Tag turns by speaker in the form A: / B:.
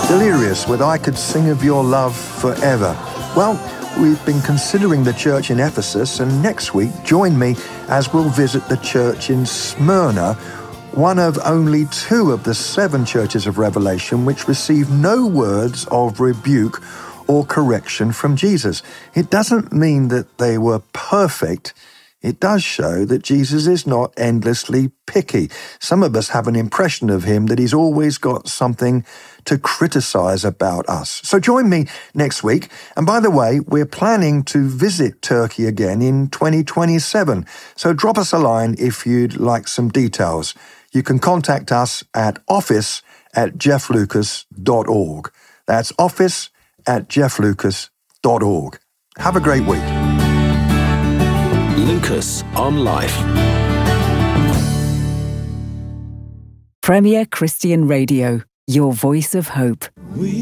A: Delirious with I Could Sing of Your Love Forever. Well, we've been considering the church in Ephesus, and next week, join me as we'll visit the church in Smyrna, one of only 2 of the 7 churches of Revelation which receive no words of rebuke or correction from Jesus. It doesn't mean that they were perfect. It does show that Jesus is not endlessly picky. Some of us have an impression of him that he's always got something to criticize about us. So join me next week. And by the way, we're planning to visit Turkey again in 2027. So drop us a line if you'd like some details. You can contact us at office@jefflucas.org. That's office@jefflucas.org. Have a great week.
B: Lucas on Life.
C: Premier Christian Radio, your voice of hope.